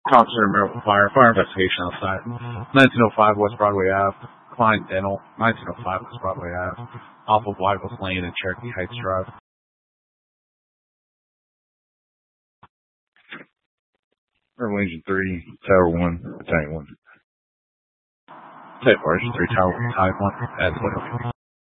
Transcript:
Concentrated Medical Fire investigation outside. 1905 West Broadway Ave. Klein Dental. 1905 West Broadway Ave. Off of Whitehouse Lane and Cherokee Heights Drive. Rebel Agent 3, Tower 1, Battalion 1. Type Agent 3, Tower 1, Type 1, as well.